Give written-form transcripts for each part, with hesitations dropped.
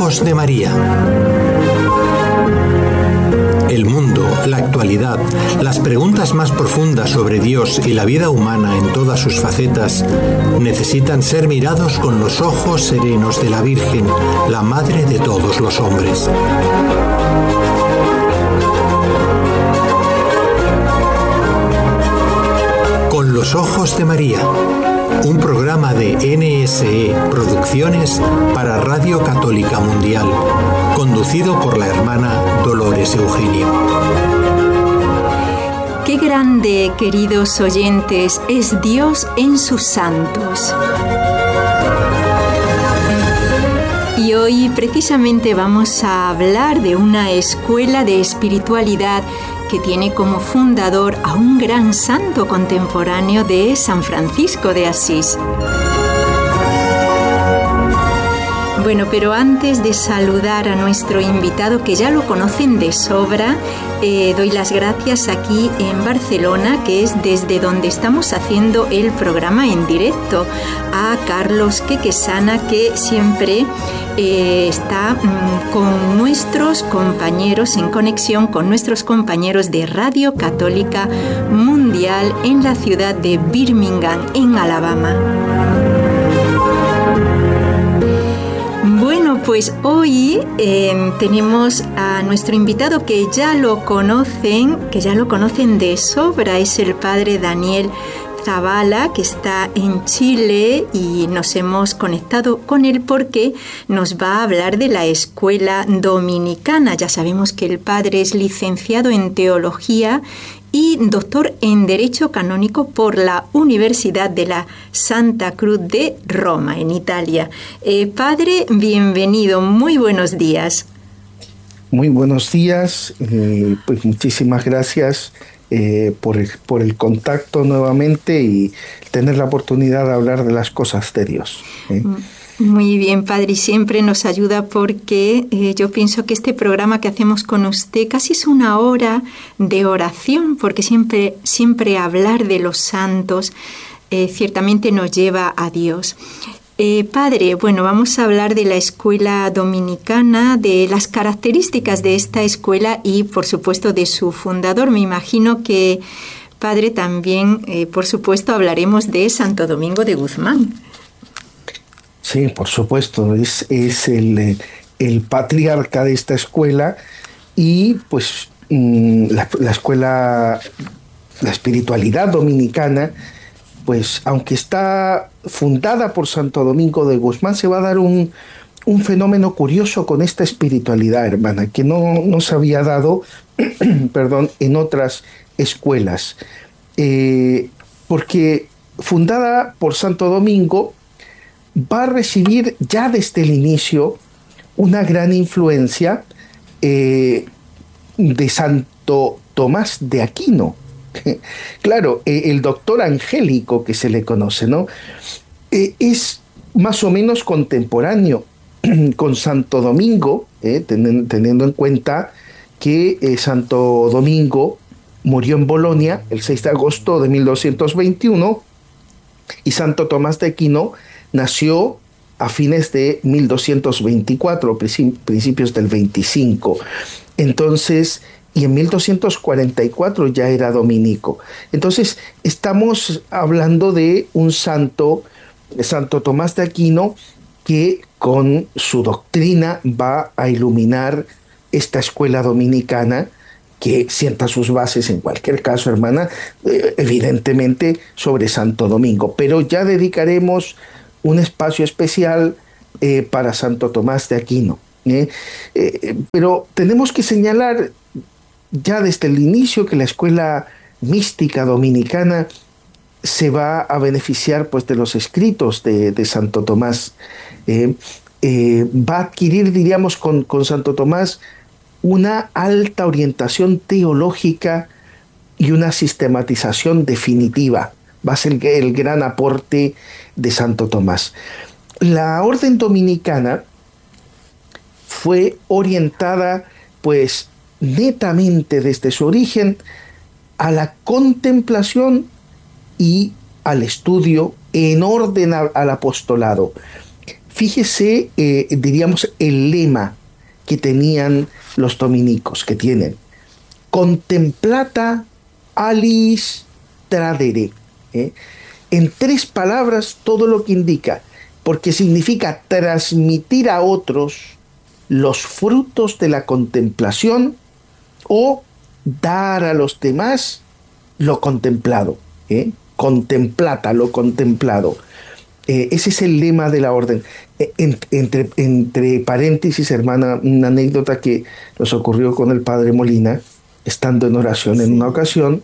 ojos de María. El mundo, la actualidad, las preguntas más profundas sobre Dios y la vida humana en todas sus facetas necesitan ser mirados con los ojos serenos de la Virgen, la Madre de todos los hombres. Con los ojos de María, un programa de NSE Producciones para Radio Católica Mundial, conducido por la hermana Dolores Eugenio. Qué grande, queridos oyentes, es Dios en sus santos. Y hoy precisamente vamos a hablar de una escuela de espiritualidad que tiene como fundador a un gran santo contemporáneo de San Francisco de Asís. Bueno, pero antes de saludar a nuestro invitado, que ya lo conocen de sobra, doy las gracias aquí en Barcelona, que es desde donde estamos haciendo el programa en directo, a Carlos Quequesana, que siempre está con nuestros compañeros, en conexión con nuestros compañeros de Radio Católica Mundial en la ciudad de Birmingham, en Alabama. Bueno, pues hoy tenemos a nuestro invitado que ya lo conocen de sobra. Es el padre Daniel Zavala, que está en Chile, y nos hemos conectado con él porque nos va a hablar de la escuela dominicana. Ya sabemos que el padre es licenciado en teología y doctor en Derecho Canónico por la Universidad de la Santa Cruz de Roma, en Italia. Padre, bienvenido, muy buenos días. Muy buenos días, pues muchísimas gracias por el contacto nuevamente y tener la oportunidad de hablar de las cosas de Dios. Muy bien, padre, y siempre nos ayuda porque yo pienso que este programa que hacemos con usted casi es una hora de oración, porque siempre hablar de los santos ciertamente nos lleva a Dios. Padre, bueno, vamos a hablar de la escuela dominicana, de las características de esta escuela y, por supuesto, de su fundador. Me imagino que, padre, también, por supuesto, hablaremos de Santo Domingo de Guzmán. Sí, por supuesto, es el patriarca de esta escuela y pues la escuela, la espiritualidad dominicana, pues aunque está fundada por Santo Domingo de Guzmán, se va a dar un fenómeno curioso con esta espiritualidad, hermana, que no se había dado en otras escuelas. Porque fundada por Santo Domingo, va a recibir ya desde el inicio una gran influencia de Santo Tomás de Aquino. Claro, el doctor angélico que se le conoce, ¿no? Es más o menos contemporáneo con Santo Domingo, teniendo en cuenta que Santo Domingo murió en Bolonia el 6 de agosto de 1221 y Santo Tomás de Aquino nació a fines de 1224, principios del 25. Entonces, y en 1244 ya era dominico. Entonces, estamos hablando de un santo, Santo Tomás de Aquino, que con su doctrina va a iluminar esta escuela dominicana, que sienta sus bases, en cualquier caso, hermana, evidentemente sobre Santo Domingo. Pero ya dedicaremos un espacio especial para Santo Tomás de Aquino. Pero tenemos que señalar ya desde el inicio que la escuela mística dominicana se va a beneficiar pues de los escritos de Santo Tomás. Va a adquirir, diríamos, con Santo Tomás una alta orientación teológica y una sistematización definitiva. Va a ser el gran aporte de Santo Tomás. La orden dominicana fue orientada pues netamente desde su origen a la contemplación y al estudio en orden al apostolado. fíjese, diríamos, el lema que tenían los dominicos, que tienen: contemplata alis tradere. En 3 palabras todo lo que indica, porque significa transmitir a otros los frutos de la contemplación o dar a los demás lo contemplado. Contemplata, lo contemplado. Ese es el lema de la orden. Entre paréntesis, hermana, una anécdota que nos ocurrió con el padre Molina, estando en oración en una ocasión.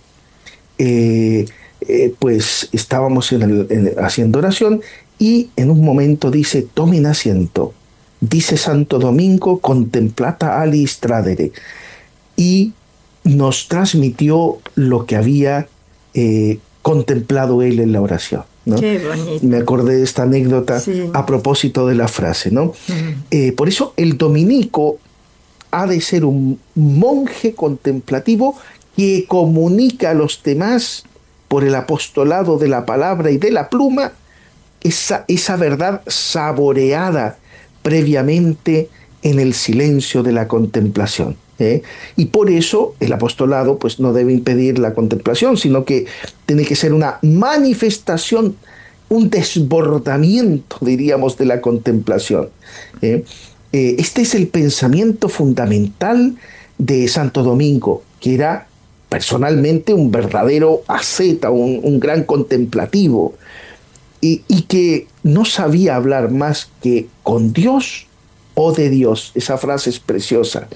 Pues estábamos haciendo oración y en un momento dice: tomen asiento, dice Santo Domingo, contemplata alis tradere, y nos transmitió lo que había contemplado él en la oración, ¿no? Qué bonito. Me acordé de esta anécdota, sí, a propósito de la frase, ¿no? Por eso el dominico ha de ser un monje contemplativo que comunica a los demás, por el apostolado de la palabra y de la pluma, esa verdad saboreada previamente en el silencio de la contemplación. Y por eso el apostolado pues no debe impedir la contemplación, sino que tiene que ser una manifestación, un desbordamiento, diríamos, de la contemplación. Este es el pensamiento fundamental de Santo Domingo, que era personalmente un verdadero asceta, un gran contemplativo, y que no sabía hablar más que con Dios o de Dios. Esa frase es preciosa.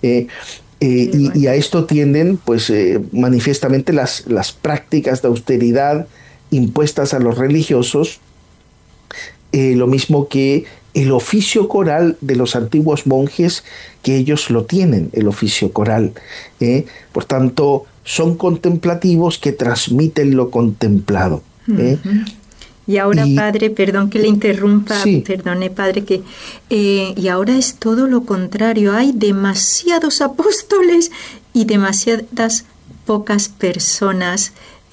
Y a esto tienden pues manifiestamente las prácticas de austeridad impuestas a los religiosos, lo mismo que el oficio coral de los antiguos monjes, que ellos lo tienen, el oficio coral. Por tanto, son contemplativos que transmiten lo contemplado. Y ahora, padre, perdón que le interrumpa, sí. Perdone, padre, que y ahora es todo lo contrario. Hay demasiados apóstoles y demasiadas pocas personas,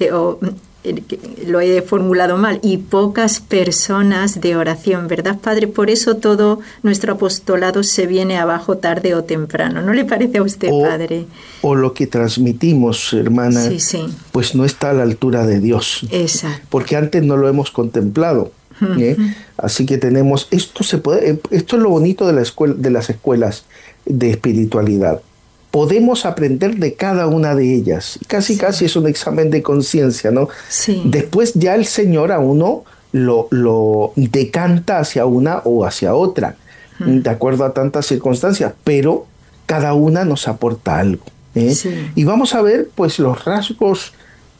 lo he formulado mal, y pocas personas de oración, ¿verdad, padre? Por eso todo nuestro apostolado se viene abajo tarde o temprano. ¿No le parece a usted, padre? O lo que transmitimos, hermana, sí, sí, pues no está a la altura de Dios. Exacto. Porque antes no lo hemos contemplado. Así que tenemos, esto es lo bonito de las escuelas de espiritualidad. Podemos aprender de cada una de ellas. Casi es un examen de conciencia, ¿no? Sí. Después ya el Señor a uno lo decanta hacia una o hacia otra, de acuerdo a tantas circunstancias, pero cada una nos aporta algo. Sí. Y vamos a ver pues los rasgos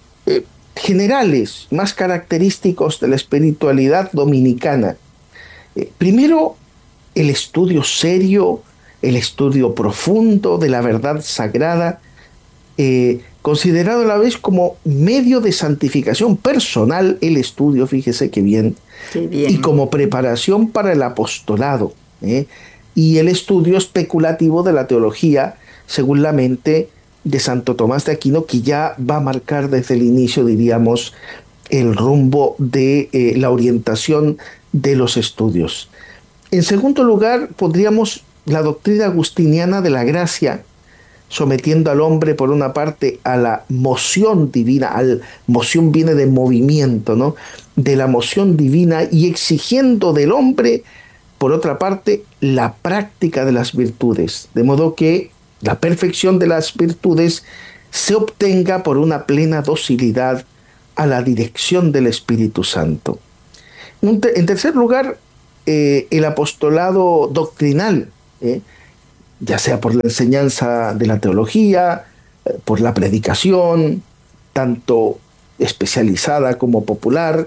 generales, más característicos de la espiritualidad dominicana. Primero, el estudio serio, el estudio profundo de la verdad sagrada, considerado a la vez como medio de santificación personal, el estudio, fíjese qué bien, y como preparación para el apostolado, y el estudio especulativo de la teología, según la mente de Santo Tomás de Aquino, que ya va a marcar desde el inicio, diríamos, el rumbo de la orientación de los estudios. En segundo lugar, pondríamos la doctrina agustiniana de la gracia, sometiendo al hombre por una parte a la moción divina, moción viene de movimiento, ¿no? De la moción divina, y exigiendo del hombre por otra parte la práctica de las virtudes, de modo que la perfección de las virtudes se obtenga por una plena docilidad a la dirección del Espíritu Santo. En tercer lugar, el apostolado doctrinal, ya sea por la enseñanza de la teología, por la predicación, tanto especializada como popular,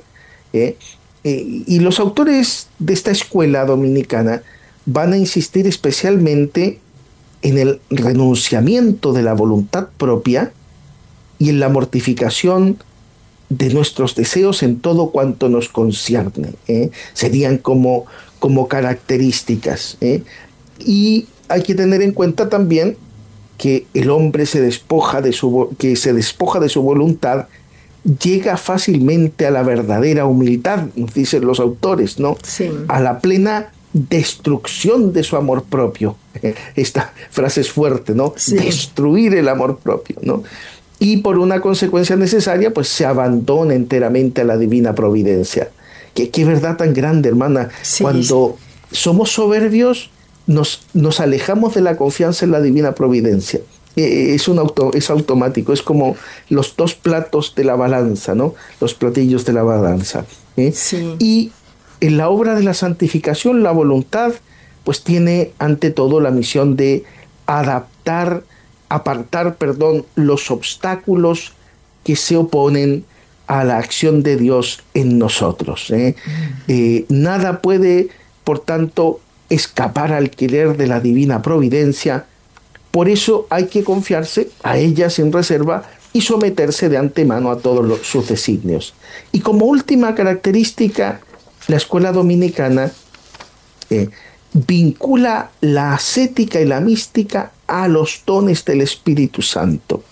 y los autores de esta escuela dominicana van a insistir especialmente en el renunciamiento de la voluntad propia y en la mortificación de nuestros deseos en todo cuanto nos concierne. Serían como características. Y hay que tener en cuenta también que el hombre se despoja de su voluntad, llega fácilmente a la verdadera humildad, nos dicen los autores, ¿no? Sí. A la plena destrucción de su amor propio. Esta frase es fuerte, ¿no? Sí. Destruir el amor propio, ¿no? Y por una consecuencia necesaria, pues se abandona enteramente a la divina providencia. Qué verdad tan grande, hermana. Sí. Cuando somos soberbios, nos alejamos de la confianza en la divina providencia. Es automático, es como los dos platos de la balanza, ¿no? Los platillos de la balanza. Sí. Y en la obra de la santificación, la voluntad, pues tiene ante todo la misión de apartar, los obstáculos que se oponen a la acción de Dios en nosotros. Nada puede, por tanto, escapar al querer de la divina providencia. Por eso hay que confiarse a ella sin reserva y someterse de antemano a todos sus designios. Y como última característica, la escuela dominicana vincula la ascética y la mística a los dones del Espíritu Santo.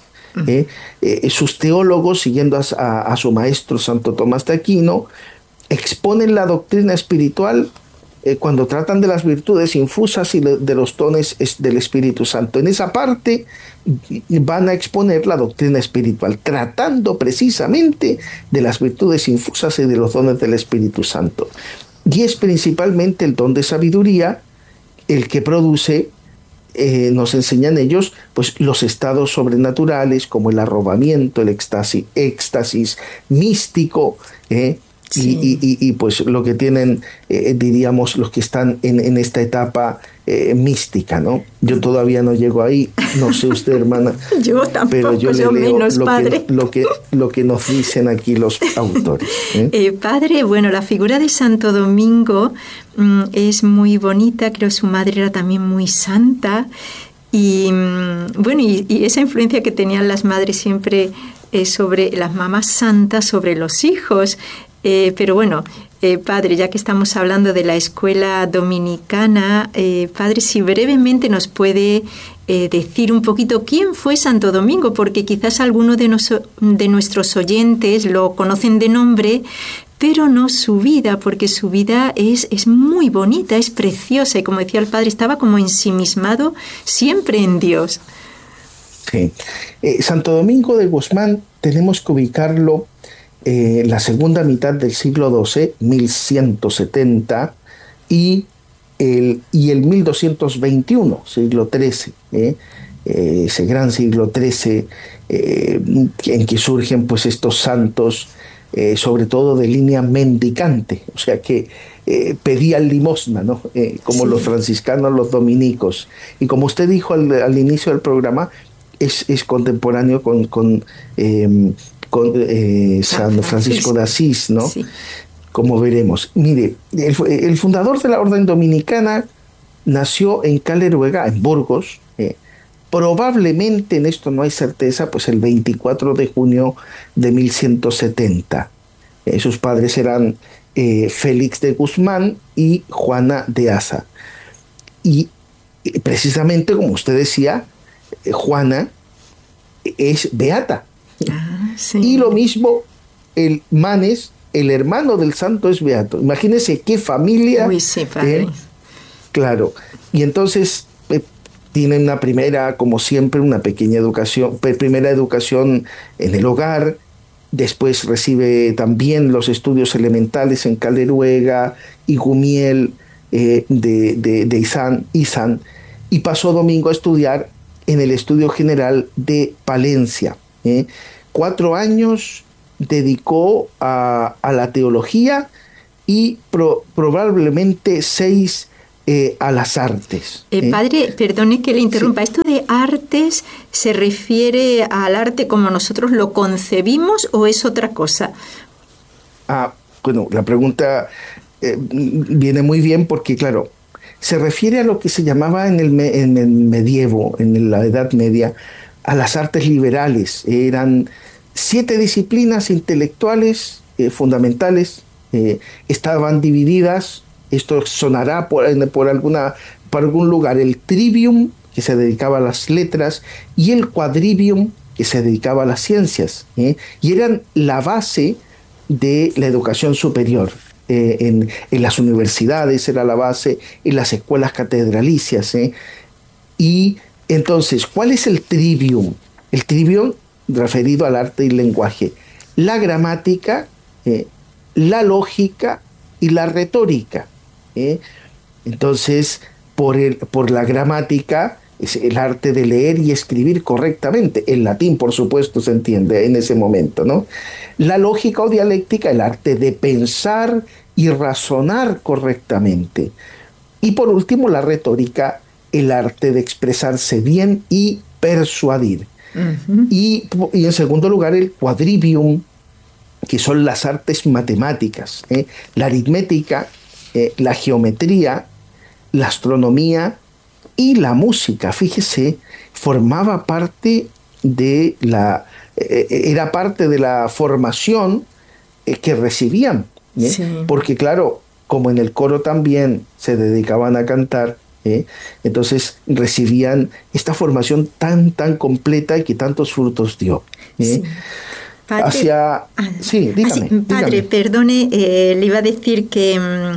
Sus teólogos, siguiendo a su maestro Santo Tomás de Aquino, exponen la doctrina espiritual cuando tratan de las virtudes infusas y de los dones del Espíritu Santo. En esa parte van a exponer la doctrina espiritual, tratando precisamente de las virtudes infusas y de los dones del Espíritu Santo. Y es principalmente el don de sabiduría el que produce, nos enseñan ellos, pues los estados sobrenaturales como el arrobamiento, el éxtasis místico, Sí. y pues lo que tienen, diríamos, los que están en esta etapa mística, ¿no? Yo todavía no llego ahí, no sé usted, hermana. Yo tampoco, pero yo yo le leo menos, padre. lo que nos dicen aquí los autores. Padre, bueno, la figura de Santo Domingo es muy bonita, creo que su madre era también muy santa. Y bueno, y esa influencia que tenían las madres siempre sobre las mamás santas, sobre los hijos. Pero bueno, padre, ya que estamos hablando de la escuela dominicana, padre, si brevemente nos puede decir un poquito quién fue Santo Domingo, porque quizás algunos de nuestros oyentes lo conocen de nombre, pero no su vida, porque su vida es muy bonita, es preciosa, y como decía el padre, estaba como ensimismado siempre en Dios. Sí. Santo Domingo de Guzmán tenemos que ubicarlo la segunda mitad del siglo XII, 1170, y el 1221, siglo XIII, ese gran siglo XIII en que surgen pues estos santos, sobre todo de línea mendicante, o sea que pedían limosna, ¿no? Como sí, los franciscanos, los dominicos. Y como usted dijo al inicio del programa, es contemporáneo con San Francisco de Asís, ¿no? Sí. Como veremos. Mire, el fundador de la Orden Dominicana nació en Caleruega, en Burgos, probablemente, en esto no hay certeza, pues el 24 de junio de 1170. Sus padres eran Félix de Guzmán y Juana de Asa. Y precisamente, como usted decía, Juana es beata. Sí. Y lo mismo el Manes, el hermano del santo, es beato. Imagínense qué familia. Uy, sí, padre. Claro. Y entonces tienen una primera, como siempre, una pequeña educación, primera educación en el hogar. Después recibe también los estudios elementales en Caleruega y Gumiel de Izán, y pasó Domingo a estudiar en el Estudio General de Palencia. 4 años dedicó a la teología y probablemente 6 a las artes. Padre, perdone que le interrumpa. Sí. ¿Esto de artes se refiere al arte como nosotros lo concebimos o es otra cosa? Bueno, la pregunta viene muy bien porque, claro, se refiere a lo que se llamaba en el medievo, en la Edad Media, a las artes liberales. Eran 7 disciplinas intelectuales fundamentales, estaban divididas. Esto sonará por algún lugar: el trivium, que se dedicaba a las letras, y el quadrivium, que se dedicaba a las ciencias, y eran la base de la educación superior. en las universidades, era la base, en las escuelas catedralicias. Y entonces, ¿cuál es el trivium? El trivium referido al arte y lenguaje. La gramática, la lógica y la retórica. Entonces, por la gramática es el arte de leer y escribir correctamente. El latín, por supuesto, se entiende en ese momento, ¿no? La lógica o dialéctica, el arte de pensar y razonar correctamente. Y por último, la retórica, el arte de expresarse bien y persuadir. Uh-huh. Y en segundo lugar, el quadrivium, que son las artes matemáticas, la aritmética, la geometría, la astronomía y la música. Fíjese, formaba parte de era parte de la formación que recibían, sí. Porque claro, como en el coro también se dedicaban a cantar, entonces recibían esta formación tan completa y que tantos frutos dio. Sí. Padre, sí, dígame. Padre, perdone, le iba a decir que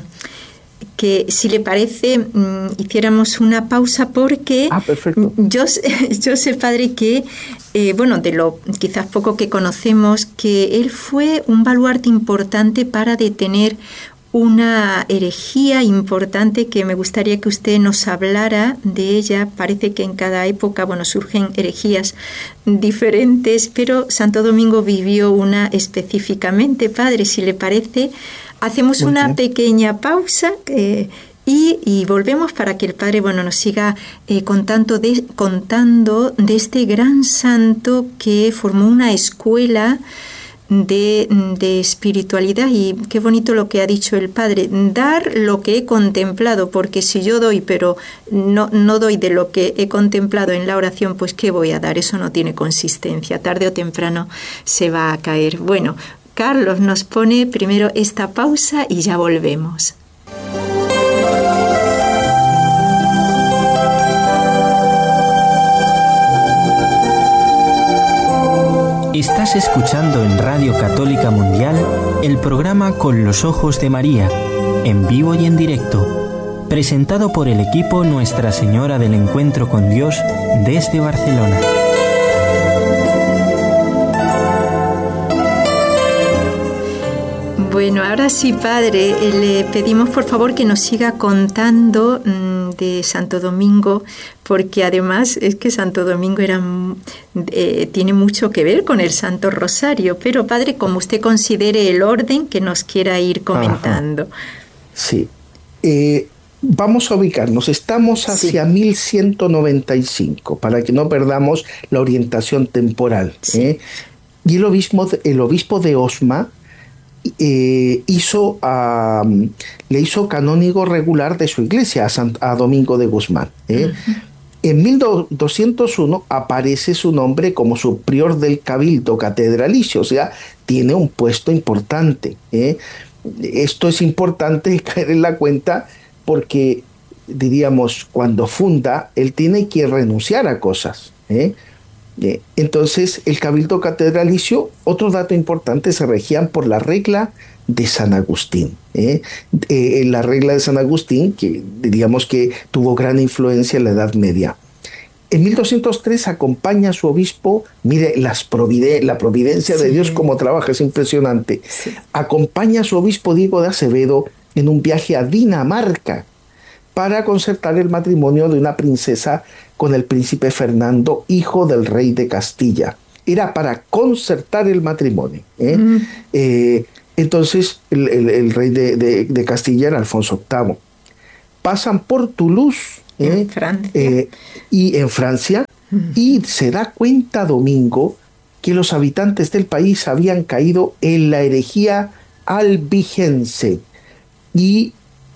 si le parece hiciéramos una pausa porque perfecto. Yo sé, padre, que de lo quizás poco que conocemos, que él fue un baluarte importante para detener una herejía importante que me gustaría que usted nos hablara de ella. Parece que en cada época, surgen herejías diferentes, pero Santo Domingo vivió una específicamente. Padre, si le parece, hacemos una pequeña pausa y volvemos para que el Padre nos siga contando de este gran santo que formó una escuela de espiritualidad. Y qué bonito lo que ha dicho el Padre, dar lo que he contemplado, porque si yo doy pero no doy de lo que he contemplado en la oración, pues ¿qué voy a dar? Eso no tiene consistencia, tarde o temprano se va a caer. Carlos nos pone primero esta pausa y ya volvemos. Estás escuchando en Radio Católica Mundial el programa Con los Ojos de María, en vivo y en directo, presentado por el equipo Nuestra Señora del Encuentro con Dios desde Barcelona. Ahora sí, Padre, le pedimos por favor que nos siga contando de Santo Domingo, porque además es que Santo Domingo tiene mucho que ver con el Santo Rosario, pero Padre, como usted considere el orden que nos quiera ir comentando. Ajá. Sí, vamos a ubicarnos, estamos hacia 1195, para que no perdamos la orientación temporal. Sí. Y el obispo de Osma le hizo canónigo regular de su iglesia a Domingo de Guzmán. Uh-huh. En 1201 aparece su nombre como su prior del cabildo catedralicio, o sea, tiene un puesto importante. Esto es importante caer en la cuenta porque, diríamos, cuando funda, él tiene que renunciar a cosas. Entonces, el cabildo catedralicio, otro dato importante, se regían por la regla de San Agustín. La regla de San Agustín, que diríamos que tuvo gran influencia en la Edad Media. En 1203 acompaña a su obispo, mire la providencia de Dios como trabaja, es impresionante. Sí. Acompaña a su obispo Diego de Acevedo en un viaje a Dinamarca para concertar el matrimonio de una princesa con el príncipe Fernando, hijo del rey de Castilla. Era para concertar el matrimonio. Entonces, el rey de Castilla era Alfonso VIII. Pasan por Toulouse, en Francia. Y en Francia, y se da cuenta Domingo que los habitantes del país habían caído en la herejía albigense. Y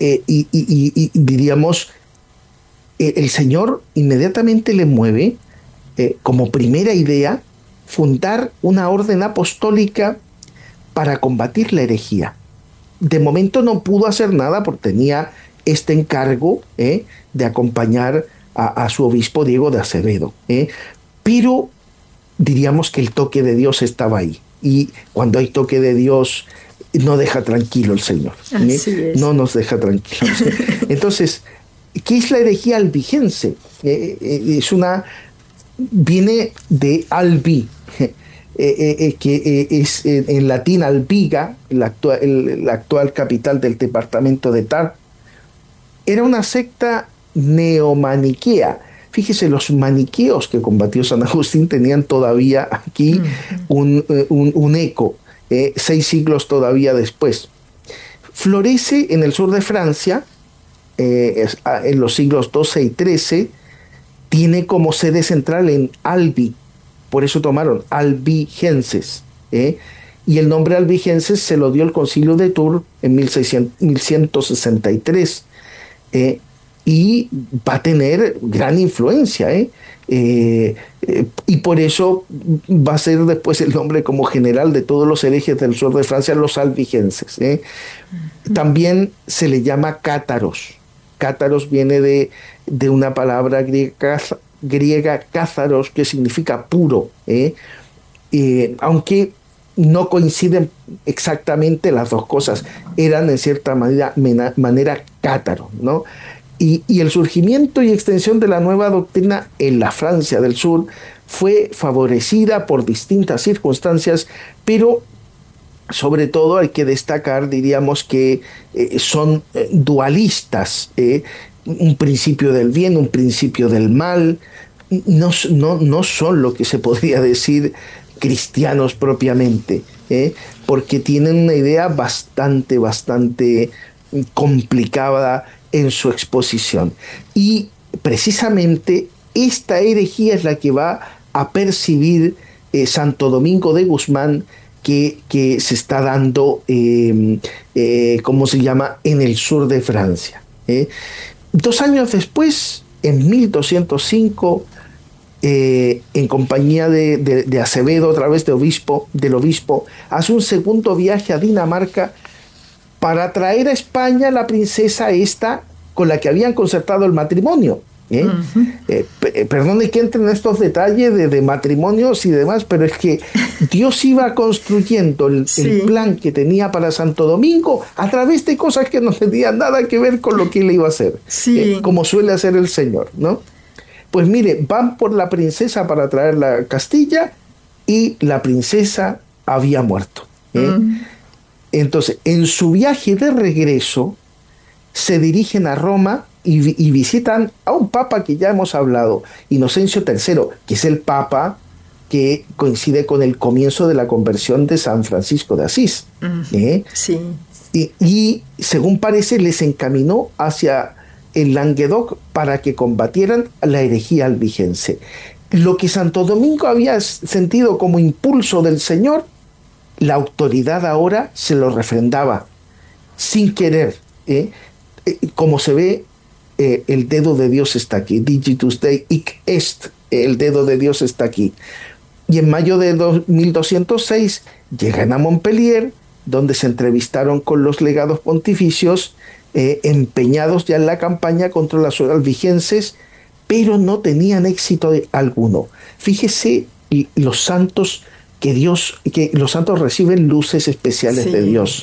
diríamos, el Señor inmediatamente le mueve, como primera idea, fundar una orden apostólica para combatir la herejía. De momento no pudo hacer nada porque tenía este encargo de acompañar a su obispo Diego de Acevedo. Pero diríamos que el toque de Dios estaba ahí. Y cuando hay toque de Dios no deja tranquilo el Señor. No nos deja tranquilos. Entonces, ¿qué es la herejía albigense? Viene de albi, que es en latín Albiga, la actual capital del departamento de Tar. Era una secta neomaniquea. Fíjese, los maniqueos que combatió San Agustín tenían todavía aquí un eco, 6 siglos todavía después. Florece en el sur de Francia, en los siglos XII y XIII, tiene como sede central en Albi, por eso tomaron albigenses, y el nombre albigenses se lo dio el Concilio de Tours en 1163, y va a tener gran influencia, y por eso va a ser después el nombre como general de todos los herejes del sur de Francia, los albigenses. También se le llama cátaros. Cátaros viene de una palabra griega cázaros, que significa puro, aunque no coinciden exactamente las dos cosas, eran en cierta manera cátaros, ¿no? Y el surgimiento y extensión de la nueva doctrina en la Francia del Sur fue favorecida por distintas circunstancias, pero sobre todo hay que destacar, diríamos, que son dualistas, un principio del bien, un principio del mal. No son lo que se podría decir cristianos propiamente, porque tienen una idea bastante complicada en su exposición. Y precisamente esta herejía es la que va a percibir Santo Domingo de Guzmán, que se está dando, ¿cómo se llama?, en el sur de Francia. 2 años después, en 1205, en compañía de Acevedo, a través del obispo, hace un segundo viaje a Dinamarca para traer a España la princesa esta con la que habían concertado el matrimonio. Perdone que entre en estos detalles de matrimonios y demás, pero es que Dios iba construyendo el plan que tenía para Santo Domingo a través de cosas que no tenían nada que ver con lo que él iba a hacer, como suele hacer el Señor, ¿no? Pues mire, van por la princesa para traerla a Castilla y la princesa había muerto. Entonces, en su viaje de regreso, se dirigen a Roma y visitan a un papa que ya hemos hablado, Inocencio III, que es el papa que coincide con el comienzo de la conversión de San Francisco de Asís. Y según parece, les encaminó hacia el Languedoc para que combatieran la herejía albigense. Lo que Santo Domingo había sentido como impulso del Señor, la autoridad ahora se lo refrendaba sin querer. Como se ve, el dedo de Dios está aquí. Digitus Dei hic est, el dedo de Dios está aquí. Y en mayo de 1206 llegan a Montpellier, donde se entrevistaron con los legados pontificios, empeñados ya en la campaña contra los albigenses, pero no tenían éxito alguno. Fíjese los santos que los santos reciben luces especiales de Dios.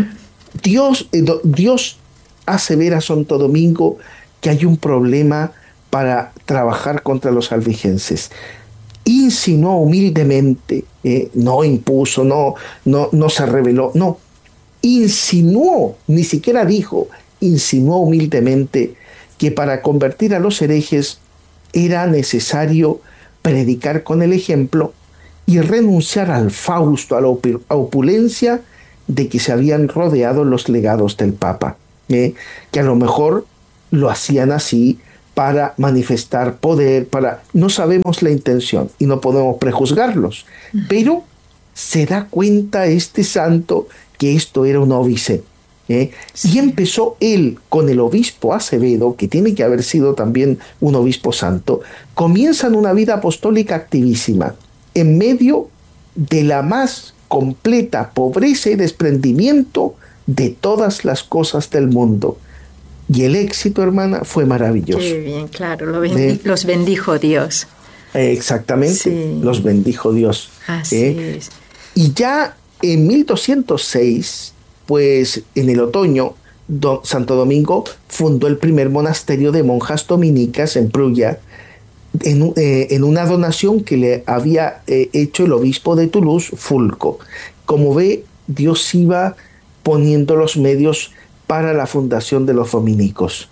Dios hace ver a Santo Domingo que hay un problema para trabajar contra los albigenses. Insinuó humildemente, no impuso, no se reveló, no. Insinuó, ni siquiera dijo, insinuó humildemente que para convertir a los herejes era necesario predicar con el ejemplo y renunciar al fausto, a la opulencia de que se habían rodeado los legados del Papa, que a lo mejor lo hacían así para manifestar poder, no sabemos la intención y no podemos prejuzgarlos, pero se da cuenta este santo que esto era un óbice, y empezó él con el obispo Acevedo, que tiene que haber sido también un obispo santo, comienzan una vida apostólica activísima, en medio de la más completa pobreza y desprendimiento de todas las cosas del mundo. Y el éxito, hermana, fue maravilloso. Qué bien, claro, los bendijo Dios. Exactamente, los bendijo Dios. Así es. Y ya en 1206 pues en el otoño, Santo Domingo fundó el primer monasterio de monjas dominicas en Prulla, en una donación que le había hecho el obispo de Toulouse, Fulco. Como ve, Dios iba poniendo los medios para la fundación de los dominicos.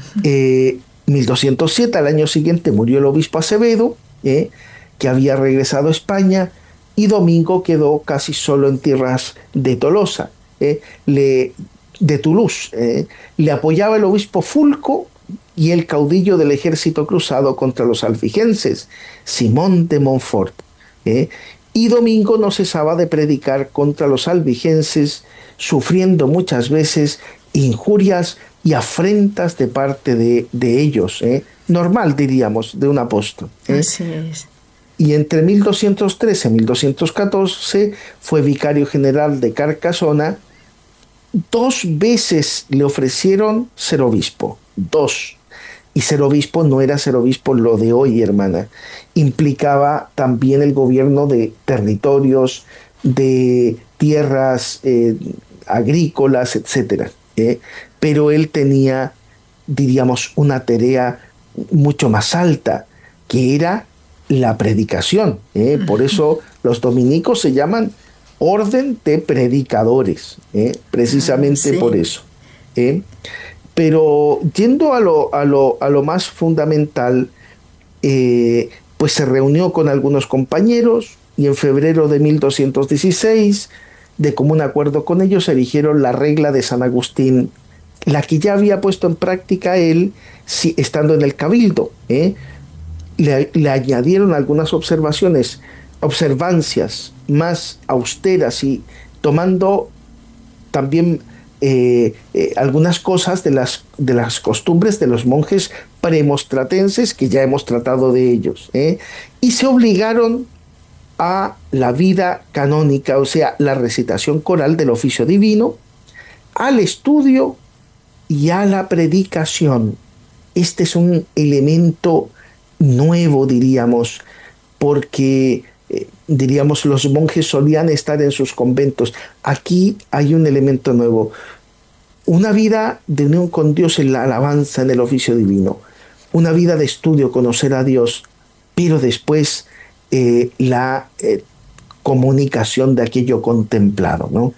1207, al año siguiente, murió el obispo Acevedo, que había regresado a España, y Domingo quedó casi solo en tierras de Tolosa, de Toulouse. Le apoyaba el obispo Fulco y el caudillo del ejército cruzado contra los albigenses, Simón de Montfort. Y Domingo no cesaba de predicar contra los albigenses, sufriendo muchas veces injurias y afrentas de parte de ellos. Normal, diríamos, de un apóstol. Así es. Y entre 1213 y 1214 fue vicario general de Carcasona. 2 veces le ofrecieron ser obispo, 2. Y ser obispo no era ser obispo lo de hoy, hermana. Implicaba también el gobierno de territorios, de tierras agrícolas, etc. Pero él tenía, diríamos, una tarea mucho más alta, que era la predicación. Por eso los dominicos se llaman orden de predicadores, precisamente por eso. Pero yendo a lo más fundamental, pues se reunió con algunos compañeros y en febrero de 1216, de común acuerdo con ellos, erigieron la regla de San Agustín, la que ya había puesto en práctica él estando en el cabildo. Le añadieron algunas observancias más austeras y tomando también algunas cosas de las costumbres de los monjes premostratenses, que ya hemos tratado de ellos, y se obligaron a la vida canónica, o sea, la recitación coral del oficio divino, al estudio y a la predicación. Este es un elemento nuevo, diríamos, porque diríamos, los monjes solían estar en sus conventos. Aquí hay un elemento nuevo, una vida de unión con Dios en la alabanza, en el oficio divino, una vida de estudio, conocer a Dios, pero después la comunicación de aquello contemplado, ¿no?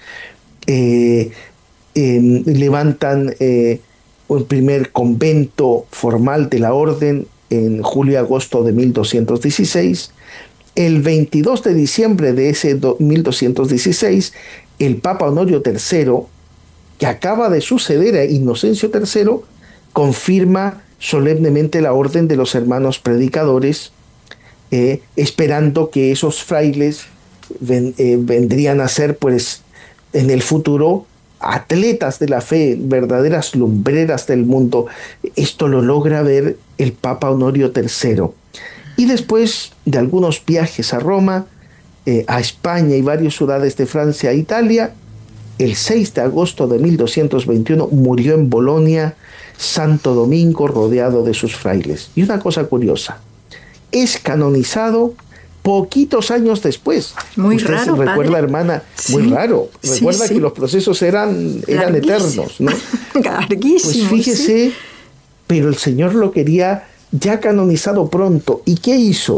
Levantan un primer convento formal de la orden en julio-agosto de 1216. El 22 de diciembre de ese 1216, el Papa Honorio III, que acaba de suceder a Inocencio III, confirma solemnemente la orden de los hermanos predicadores, esperando que esos frailes vendrían a ser, pues, en el futuro atletas de la fe, verdaderas lumbreras del mundo. Esto lo logra ver el Papa Honorio III. Y después de algunos viajes a Roma, a España y varias ciudades de Francia e Italia, el 6 de agosto de 1221 murió en Bolonia Santo Domingo, rodeado de sus frailes. Y una cosa curiosa, es canonizado poquitos años después. Muy Usted raro, recuerda, padre. hermana, Sí. Muy raro. Recuerda Sí. que los procesos eran eternos, ¿no? Larguísimo. Pues fíjese, sí. pero el Señor lo quería ya canonizado pronto. ¿Y qué hizo?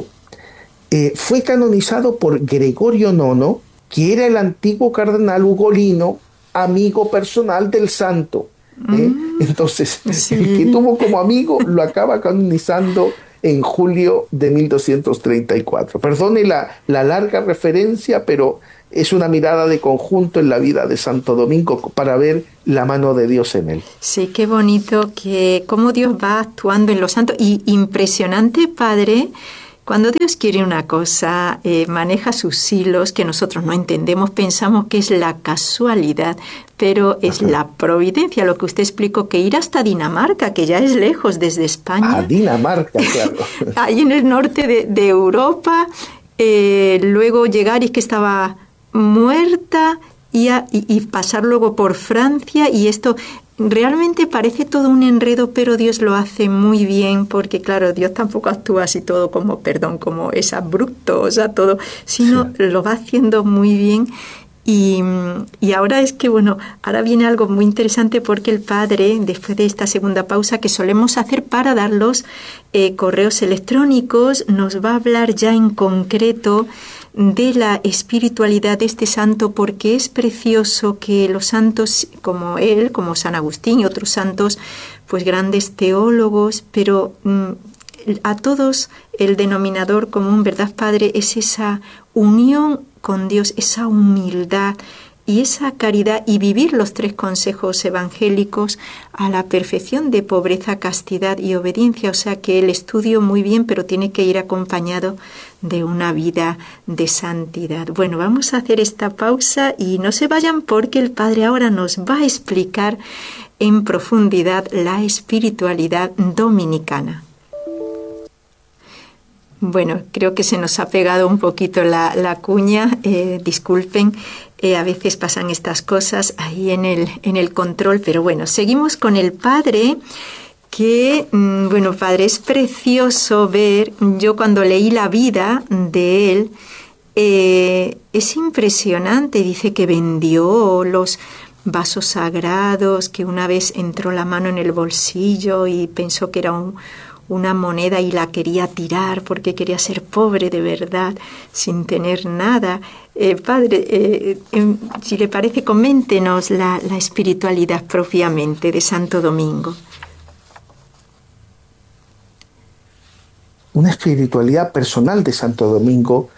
Fue canonizado por Gregorio IX, que era el antiguo cardenal ugolino, amigo personal del santo. Entonces, sí. el que tuvo como amigo lo acaba canonizando en julio de 1234. Perdone la larga referencia, pero es una mirada de conjunto en la vida de Santo Domingo para ver la mano de Dios en él. Sí, qué bonito que cómo Dios va actuando en los santos. Y impresionante, Padre, cuando Dios quiere una cosa, maneja sus hilos que nosotros no entendemos, pensamos que es la casualidad, pero es la providencia, lo que usted explicó, que ir hasta Dinamarca, que ya es lejos desde España. A Dinamarca, claro. Ahí en el norte de Europa, luego llegar y es que estaba muerta y pasar luego por Francia, y esto realmente parece todo un enredo, pero Dios lo hace muy bien, porque claro, Dios tampoco actúa así todo como es abrupto, o sea, todo, sino lo va haciendo muy bien. Y ahora es que, bueno, ahora viene algo muy interesante porque el Padre, después de esta segunda pausa que solemos hacer para dar los correos electrónicos, nos va a hablar ya en concreto de la espiritualidad de este santo, porque es precioso que los santos como él, como San Agustín y otros santos, pues grandes teólogos, pero a todos el denominador común, ¿verdad, Padre? Es esa unión con Dios, esa humildad y esa caridad, y vivir los 3 consejos evangélicos a la perfección de pobreza, castidad y obediencia. O sea que el estudio muy bien, pero tiene que ir acompañado de una vida de santidad. Bueno, vamos a hacer esta pausa y no se vayan porque el Padre ahora nos va a explicar en profundidad la espiritualidad dominicana. Bueno, creo que se nos ha pegado un poquito la cuña, disculpen, a veces pasan estas cosas ahí en el control, pero bueno, seguimos con el Padre, que, bueno, Padre, es precioso ver, yo cuando leí la vida de él, es impresionante, dice que vendió los vasos sagrados, que una vez entró la mano en el bolsillo y pensó que era una moneda y la quería tirar porque quería ser pobre de verdad, sin tener nada. Padre, si le parece, coméntenos la espiritualidad propiamente de Santo Domingo. Una espiritualidad personal de Santo Domingo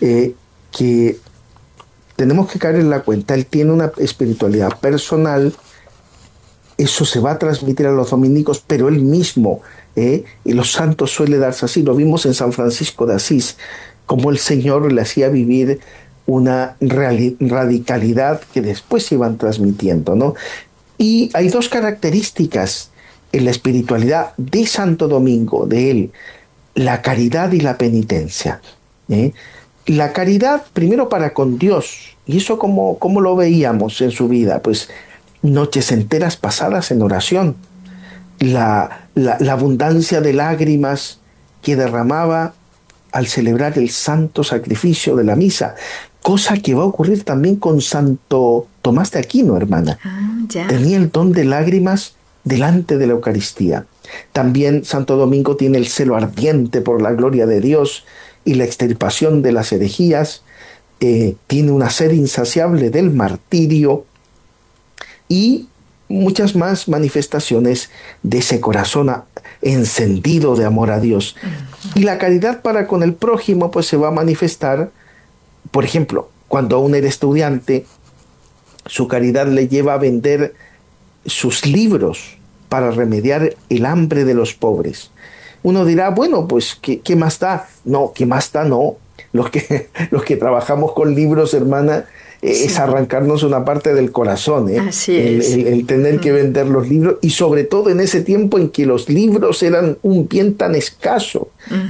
que tenemos que caer en la cuenta. Él tiene una espiritualidad personal, eso se va a transmitir a los dominicos, pero él mismo, y los santos suele darse así. Lo vimos en San Francisco de Asís, como el Señor le hacía vivir una radicalidad que después se iban transmitiendo, ¿no? Y hay 2 características en la espiritualidad de Santo Domingo, de él: la caridad y la penitencia. La caridad, primero, para con Dios, y eso como lo veíamos en su vida, pues noches enteras pasadas en oración, la abundancia de lágrimas que derramaba al celebrar el santo sacrificio de la misa, cosa que va a ocurrir también con Santo Tomás de Aquino, hermana. Tenía el don de lágrimas delante de la Eucaristía. También Santo Domingo tiene el celo ardiente por la gloria de Dios y la extirpación de las herejías, tiene una sed insaciable del martirio y muchas más manifestaciones de ese corazón encendido de amor a Dios. Y la caridad para con el prójimo pues se va a manifestar, por ejemplo, cuando aún era estudiante, su caridad le lleva a vender sus libros para remediar el hambre de los pobres. Uno dirá, bueno, pues, ¿qué más da? No, ¿qué más da? No. Los que trabajamos con libros, hermana, es arrancarnos una parte del corazón, Así es. El tener que vender los libros, y sobre todo en ese tiempo en que los libros eran un bien tan escaso,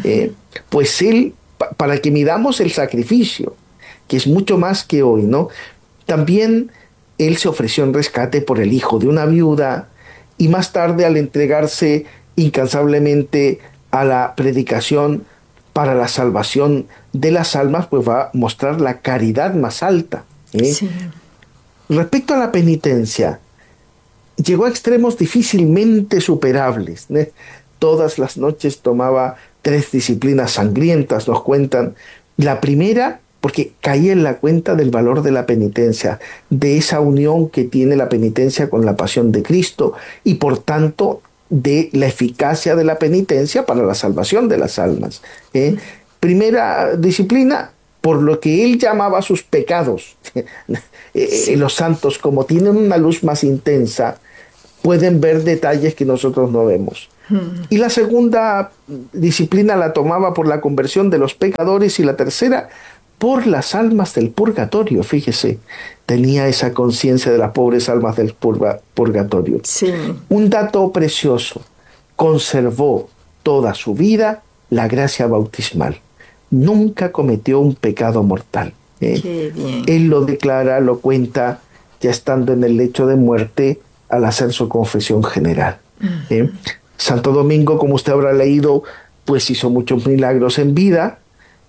pues él, para que midamos el sacrificio, que es mucho más que hoy, ¿no? También él se ofreció en rescate por el hijo de una viuda, y más tarde, al entregarse incansablemente a la predicación para la salvación de las almas, pues va a mostrar la caridad más alta. Sí. Respecto a la penitencia, llegó a extremos difícilmente superables. Todas las noches tomaba 3 disciplinas sangrientas, nos cuentan. La primera, porque caía en la cuenta del valor de la penitencia, de esa unión que tiene la penitencia con la pasión de Cristo, y por tanto de la eficacia de la penitencia para la salvación de las almas. Primera disciplina, por lo que él llamaba sus pecados. Los santos, como tienen una luz más intensa, pueden ver detalles que nosotros no vemos. Y la segunda disciplina la tomaba por la conversión de los pecadores, y la tercera por las almas del purgatorio. Fíjese, tenía esa conciencia de las pobres almas del purgatorio. Sí. Un dato precioso: conservó toda su vida la gracia bautismal. Nunca cometió un pecado mortal. Qué bien. Él lo declara, lo cuenta, ya estando en el lecho de muerte, al hacer su confesión general. Santo Domingo, como usted habrá leído, pues hizo muchos milagros en vida,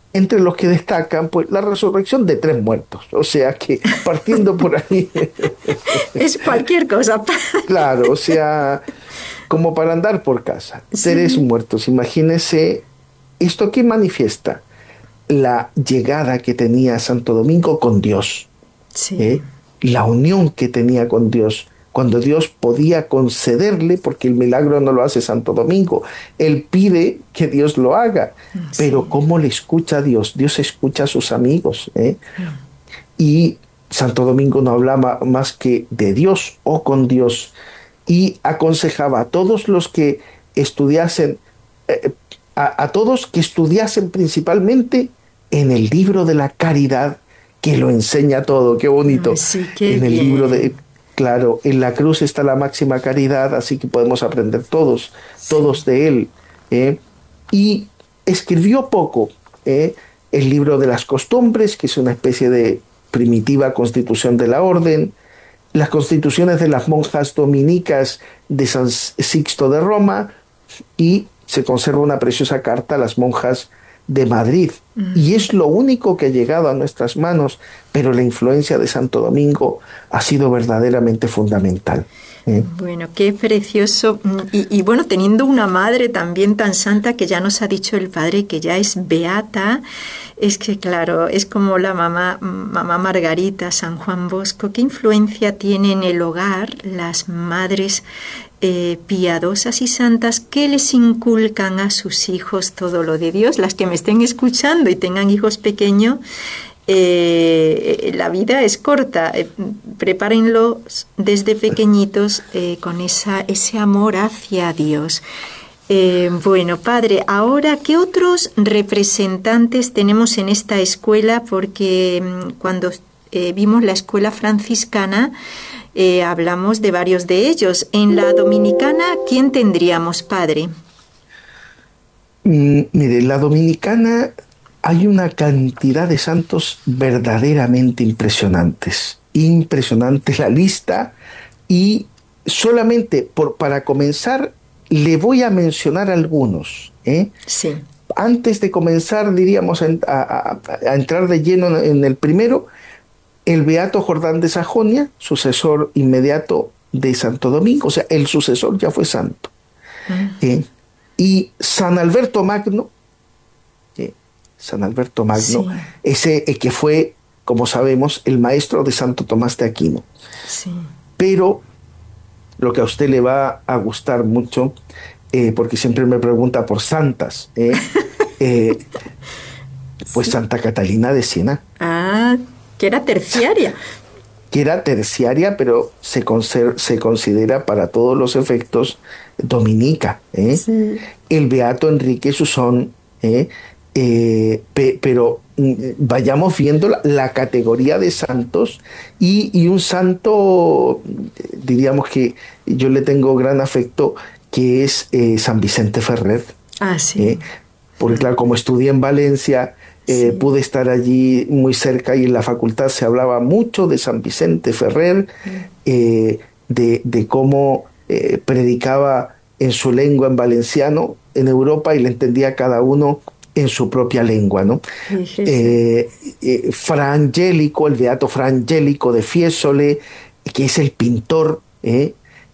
entre los que destacan pues la resurrección de 3 muertos. O sea que partiendo por ahí... Es cualquier cosa. Claro, o sea, como para andar por casa. Sí. 3 muertos. Imagínense esto que manifiesta la llegada que tenía Santo Domingo con Dios. Sí. La unión que tenía con Dios. Cuando Dios podía concederle, porque el milagro no lo hace Santo Domingo, él pide que Dios lo haga, sí. Pero ¿cómo le escucha a Dios? Dios escucha a sus amigos, Y Santo Domingo no hablaba más que de Dios o con Dios, y aconsejaba a todos los que estudiasen, a todos que estudiasen principalmente en el libro de la caridad, que lo enseña todo. Qué bonito. Sí, qué en el bien. libro de... Claro, en la cruz está la máxima caridad, así que podemos aprender todos de él. Y escribió poco, el libro de las costumbres, que es una especie de primitiva constitución de la orden, las constituciones de las monjas dominicas de San Sixto de Roma, y se conserva una preciosa carta a las monjas de Madrid, y es lo único que ha llegado a nuestras manos, pero la influencia de Santo Domingo ha sido verdaderamente fundamental. Bueno, qué precioso. Y bueno, teniendo una madre también tan santa, que ya nos ha dicho el padre que ya es beata, es que claro, es como la mamá Margarita, San Juan Bosco. ¿Qué influencia tiene en el hogar las madres piadosas y santas que les inculcan a sus hijos todo lo de Dios? Las que me estén escuchando y tengan hijos pequeños, la vida es corta, prepárenlos desde pequeñitos con ese amor hacia Dios. Bueno, padre, ahora, ¿qué otros representantes tenemos en esta escuela? Porque cuando vimos la escuela franciscana, hablamos de varios de ellos. En la dominicana, ¿quién tendríamos, padre? Mire, en la dominicana hay una cantidad de santos verdaderamente impresionantes. Impresionante la lista, y solamente para comenzar le voy a mencionar algunos. Sí. Antes de comenzar, diríamos, a entrar de lleno en el primero, el beato Jordán de Sajonia, sucesor inmediato de Santo Domingo, o sea, el sucesor ya fue santo. Y San Alberto Magno, San Alberto Magno, sí. Ese que fue, como sabemos, el maestro de Santo Tomás de Aquino. Sí. Pero lo que a usted le va a gustar mucho, porque siempre me pregunta por santas, pues sí. Santa Catalina de Siena. Ah, que era terciaria. Que era terciaria, pero se considera para todos los efectos dominica. Sí. El beato Enrique Susón, pero vayamos viendo la categoría de santos, y un santo, diríamos que yo le tengo gran afecto, que es San Vicente Ferrer. Ah, sí. Porque claro, como estudié en Valencia, sí. Pude estar allí muy cerca, y en la facultad se hablaba mucho de San Vicente Ferrer, de cómo predicaba en su lengua, en valenciano, en Europa, y le entendía a cada uno en su propia lengua, ¿no? Fra Angelico, el beato Fra Angelico de Fiesole, que es el pintor, el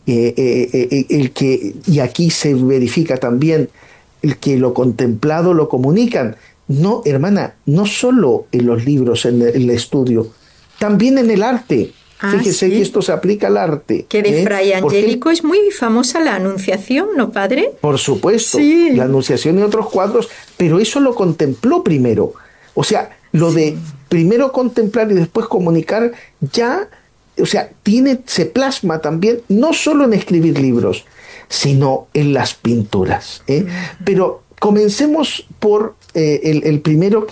que, y aquí se verifica también, el que lo contemplado lo comunican. No, hermana, no solo en los libros, en el estudio, también en el arte. Fíjese, ¿sí? Que esto se aplica al arte. Que de Fray Angélico es muy famosa la Anunciación, ¿no, padre? Por supuesto, sí. La Anunciación y otros cuadros, pero eso lo contempló primero. O sea, lo sí. de primero contemplar y después comunicar, ya, o sea, se plasma también, no solo en escribir libros, sino en las pinturas. Pero comencemos por el primero, que